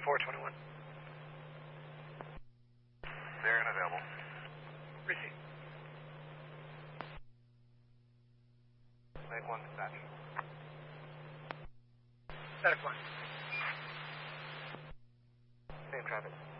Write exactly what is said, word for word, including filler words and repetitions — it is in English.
four twenty-one. There and available. Receive. Lake one dispatch. Static one. Same traffic.